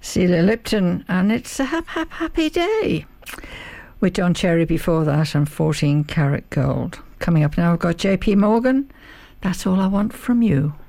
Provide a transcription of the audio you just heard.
Celia Lipton, and it's a happy day. With Don Cherry before that and 14 Karat Gold. Coming up now, we've got JP Morgan. That's all I want from you.